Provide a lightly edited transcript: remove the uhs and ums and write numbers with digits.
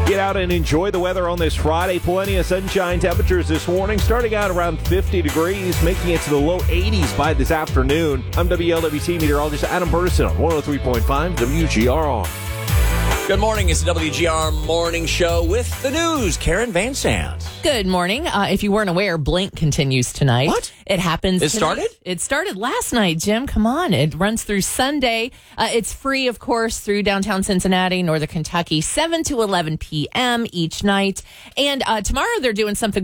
Get out and enjoy the weather on this Friday. Plenty of sunshine. Temperatures this morning starting out around 50 degrees, making it to the low 80s by this afternoon. I'm WLWT meteorologist Adam Burson on 103.5 WGRR. Good morning. It's the WGR Morning Show with the news. Karen Van Sant. Good morning. If you weren't aware, Blink continues tonight. What? It happens It tonight. started? It started last night, Jim. Come on. It runs through Sunday. It's free, of course, through downtown Cincinnati, Northern Kentucky, 7 to 11 p.m. each night. And tomorrow they're doing something